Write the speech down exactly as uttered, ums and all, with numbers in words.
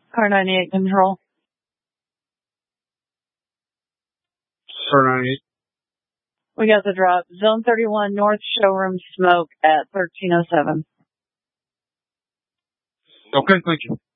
Car ninety-eight control. Star ninety-eight. We got the drop. Zone thirty-one, north showroom smoke at thirteen oh seven. Okay, thank you.